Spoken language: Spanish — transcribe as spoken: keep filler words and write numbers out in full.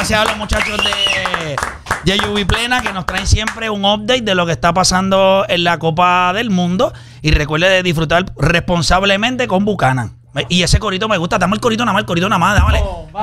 Gracias a los muchachos de, de Yubi Plena que nos traen siempre un update de lo que está pasando en la Copa del Mundo. Y recuerde de disfrutar responsablemente con Buchanan. Y ese corito me gusta. Dame el corito nada más, el corito nada más, dámale.